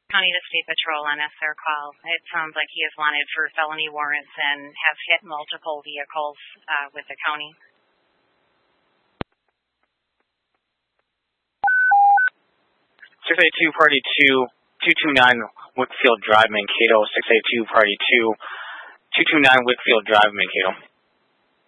County to State Patrol on SR call. It sounds like he is wanted for felony warrants and has hit multiple vehicles with the county. 682 Party 2, 229 Wickfield Drive, Mankato. 682 Party 2, 229 Wickfield Drive, Mankato.